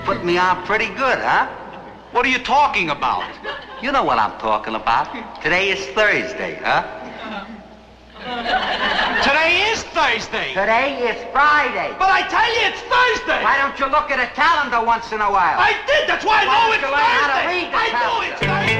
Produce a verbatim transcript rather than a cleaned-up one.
put me on pretty good, huh? What are you talking about? You know what I'm talking about. Today is Thursday, huh? Today is Thursday. Today is Friday. But I tell you, it's Thursday. Why don't you look at a calendar once in a while? I did. That's why I Why know don't it's you learn how to Thursday. read the I know calendar? it's Thursday.